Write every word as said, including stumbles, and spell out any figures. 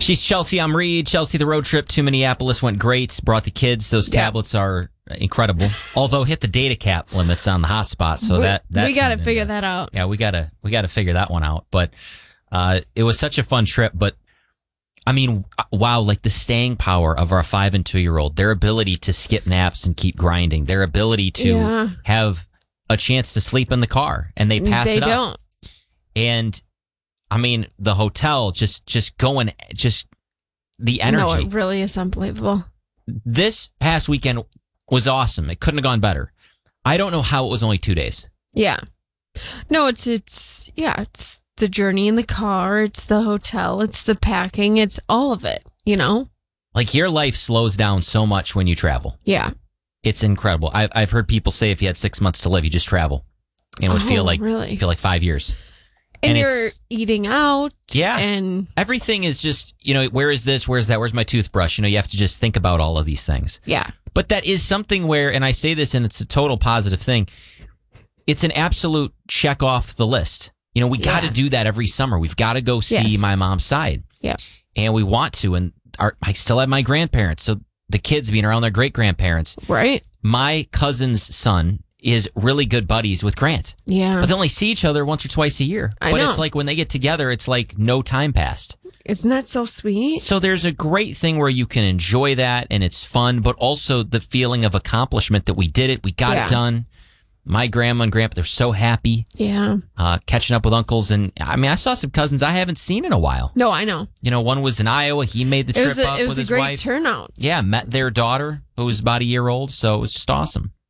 She's Chelsea. I'm Reed. Chelsea, the road trip to Minneapolis went great. Brought the kids. Those Yeah. tablets are incredible. Although hit the data cap limits on the hotspot, so we, that, that we got to turned figure into- that out. Yeah, we gotta we gotta figure that one out. But uh, it was such a fun trip. But I mean, wow, like the staying power of our five and two year old, their ability to skip naps and keep grinding, their ability to Yeah. have a chance to sleep in the car, and they pass They it up. don't. And I mean, the hotel just just going, just the No, energy. it really is unbelievable. This past weekend was awesome. It couldn't have gone better. I don't know how it was only two days. Yeah. No, it's, it's, yeah, it's the journey in the car. It's the hotel. It's the packing. It's all of it, you know? Like your life slows down so much when you travel. Yeah. It's incredible. I've I've heard people say if you had six months to live, you just travel, and it would Oh, feel like really? feel like five years. And, And you're it's- eating out. Yeah. And Everything is just, you know, where is this? Where's that? Where's my toothbrush? You know, you have to just think about all of these things. yeah. But that is something where, and I say this, and it's a total positive thing. It's an absolute check off the list. You know, we got to Yeah. do that every summer. We've got to go see Yes. my mom's side. Yeah. And we want to. And our, I still have my grandparents. So the kids being around their great grandparents. Right. My cousin's son is really good buddies with Grant. Yeah. But they only see each other once or twice a year. I but know. it's like when they get together, it's like no time passed. Isn't that so sweet? So there's a great thing where you can enjoy that and it's fun, but also the feeling of accomplishment that we did it, we got Yeah. it done. My grandma and grandpa, they're so happy Yeah. uh, catching up with uncles. And I mean, I saw some cousins I haven't seen in a while. No, I know. You know, one was in Iowa. He made the It trip was a, up it with was a his great wife. turnout. Yeah, met their daughter who was about a year old. So it was just awesome.